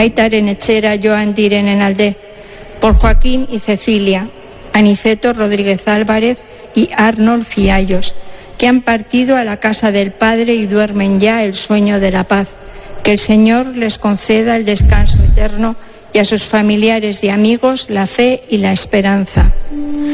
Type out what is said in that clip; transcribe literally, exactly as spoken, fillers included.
Aitaren Etxera, Joan Diren en Alde, por Joaquín y Cecilia, Aniceto Rodríguez Álvarez y Arnold Fiallos, que han partido a la casa del Padre y duermen ya el sueño de la paz. Que el Señor les conceda el descanso eterno y a sus familiares y amigos la fe y la esperanza.